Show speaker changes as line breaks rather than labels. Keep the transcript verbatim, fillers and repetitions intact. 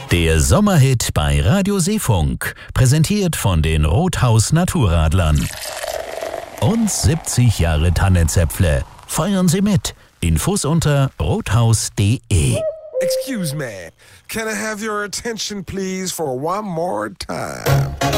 Der Sommerhit bei Radio Seefunk, präsentiert von den Rothaus Naturradlern. Und siebzig Jahre Tannenzäpfle. Feiern Sie mit. Infos unter rothaus punkt de.
Excuse me, can I have your attention please for one more time?